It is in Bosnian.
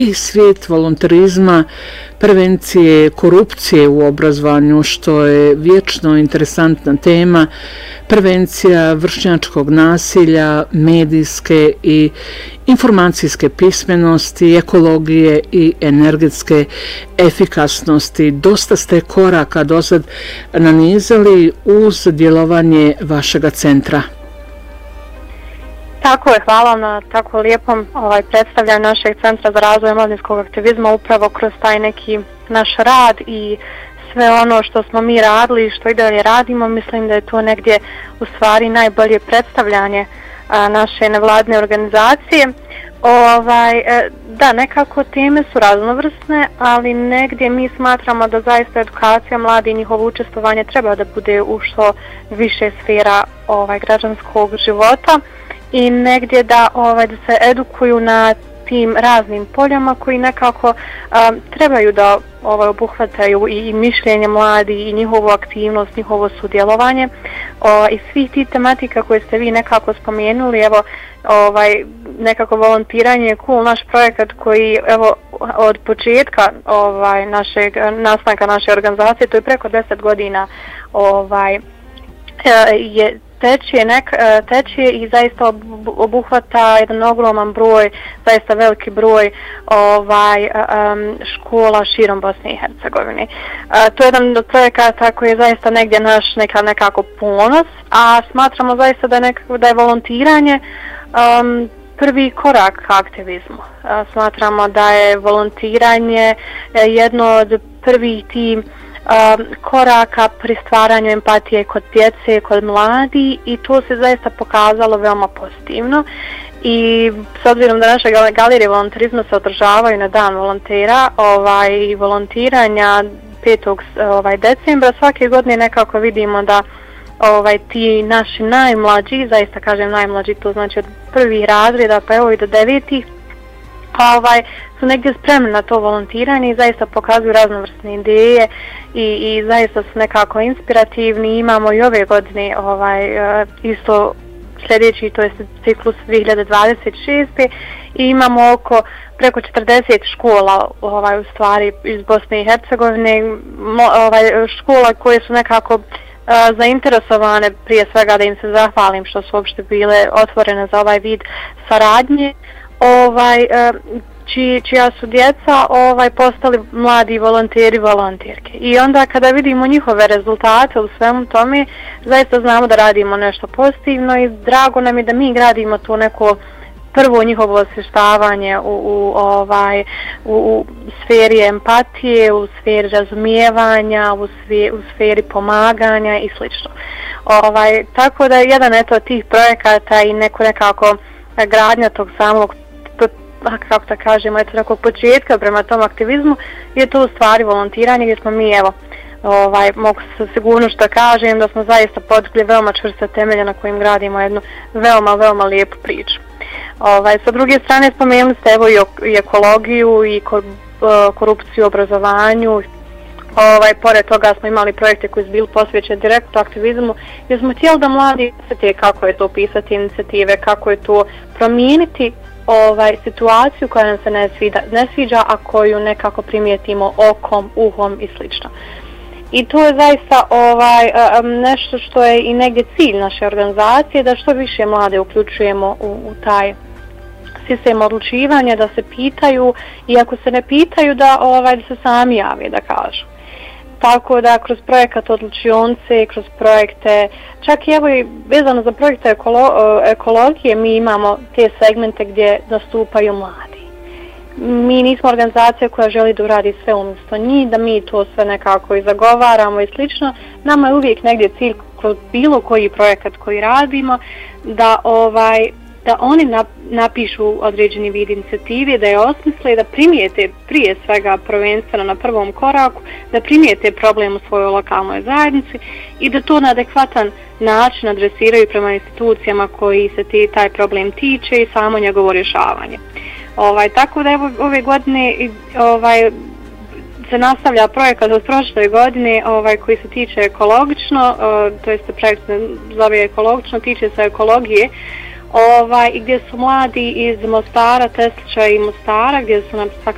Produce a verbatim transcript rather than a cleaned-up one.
I svijet volonterizma, prevencije korupcije u obrazovanju, što je vječno interesantna tema, prevencija vršnjačkog nasilja, medijske i informacijske pismenosti, ekologije i energetske efikasnosti. Dosta ste koraka dosad nanizali uz djelovanje vašega centra. Tako je, hvala na tako lijepom ovaj, predstavljanju našeg Centra za razvoj mladinskog aktivizma upravo kroz taj neki naš rad i sve ono što smo mi radili i što i dalje radimo. Mislim da je to negdje u stvari najbolje predstavljanje a, naše nevladine organizacije. Ovaj, da, nekako teme su raznovrsne, ali negdje mi smatramo da zaista edukacija mladih i njihovo učestvovanje treba da bude u što više sfera ovaj, građanskog života. I negdje da, ovaj, da se edukuju na tim raznim poljama koji nekako um, trebaju da ovaj, obuhvataju i, i mišljenje mladi i njihovu aktivnost, njihovo sudjelovanje. O, i svih tih tematika koje ste vi nekako spomenuli, evo, ovaj, nekako volontiranje je cool naš projekat koji evo, od početka ovaj, našeg, nastanka naše organizacije, to je preko deset godina, ovaj, je teče, nek, teče i zaista obuhvata jedan ogroman broj, zaista veliki broj ovaj, um, škola širom Bosne i Hercegovine. Uh, to je jedan od projekata koji je zaista negdje naš neka, nekako ponos, a smatramo zaista da je, nekako, da je volontiranje um, prvi korak ka aktivizmu. Uh, smatramo da je volontiranje jedno od prvih tim Um, koraka pri stvaranju empatije kod djece, kod mladi i to se zaista pokazalo veoma pozitivno. I s obzirom da naše galerije volonterizma se održavaju na dan volontera ovaj, volontiranja petog Ovaj, decembra, svake godine nekako vidimo da ovaj, ti naši najmlađi, zaista kažem najmlađi, to znači od prvih razreda pa evo i do devetih, ovaj, su negdje spremni na to volontiranje i zaista pokazuju raznovrsne ideje i, i zaista su nekako inspirativni. Imamo i ove godine ovaj, isto sljedeći, to je ciklus dvije hiljade dvadeset šeste i imamo oko preko četrdeset škola ovaj, u stvari iz Bosne i Hercegovine, ovaj, škola koje su nekako a, zainteresovane prije svega da im se zahvalim što su uopšte bile otvorene za ovaj vid saradnje. Ovaj, či, čija su djeca ovaj, postali mladi volonteri i volonterke. I onda kada vidimo njihove rezultate u svemu tome, zaista znamo da radimo nešto pozitivno i drago nam je da mi gradimo to neko prvo njihovo osvještavanje u, u, ovaj, u, u sferi empatije, u sferi razumijevanja, u sferi, u sferi pomaganja i slično. Ovaj, tako da jedan eto tih projekata i neko nekako gradnja tog samog, kako da kažemo, eto nekog početka prema tom aktivizmu je to u stvari volontiranje gdje smo mi, evo, ovaj, mogu se sigurno što kažem da smo zaista podigli veoma čvrste temelje na kojim gradimo jednu veoma, veoma lijepu priču. Ovaj, sa druge strane spomenuli ste evo i ekologiju i korupciju u obrazovanju. Ovaj, pored toga smo imali projekte koji su bili posvećeni direktno aktivizmu gdje smo htjeli da mladi osjete kako je to pisati inicijative, kako je to promijeniti ovaj, situaciju koja nam se ne sviđa, ne sviđa, a koju nekako primijetimo okom, uhom i slično. I to je zaista ovaj, nešto što je i negdje cilj naše organizacije, da što više mlade uključujemo u, u taj sistem odlučivanja, da se pitaju i ako se ne pitaju da, ovaj, da se sami jave, da kažu. Tako da kroz projekat odlučionce, kroz projekte, čak i evo i vezano za projekte ekolo, ekologije, mi imamo te segmente gdje nastupaju mladi. Mi nismo organizacija koja želi da uradi sve umjesto njih, da mi to sve nekako i zagovaramo i slično. Nama je uvijek negdje cilj kroz bilo koji projekat koji radimo da ovaj da oni napišu određeni vid inicijative, da je osmisle i da primijete prije svega prvenstveno na prvom koraku, da primijete problem u svojoj lokalnoj zajednici i da to na adekvatan način adresiraju prema institucijama koji se ti, taj problem tiče i samo njegovo rješavanje. Ovaj, tako da evo, ove godine ovaj, se nastavlja projekat od prošle godine ovaj, koji se tiče ekologično, to jest projekt se zove ekologično, tiče se ekologije, Ovaj, gdje su mladi iz Mostara, Teslića i Mostara, gdje su nam